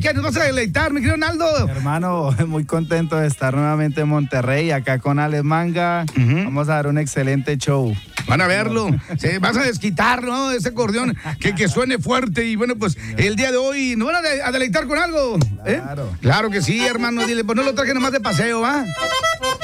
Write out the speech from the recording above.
qué nos vas a deleitar, mi querido Naldo? Hermano, muy contento de estar nuevamente en Monterrey, acá con Alex Manga. Vamos a dar un excelente show. Van a verlo, vas a desquitar, ¿no? Ese acordeón que suene fuerte. Y bueno, pues el día de hoy nos van a deleitar con algo. Claro. Claro que sí, hermano. Dile, pues no lo traje nomás de paseo, ¿ah?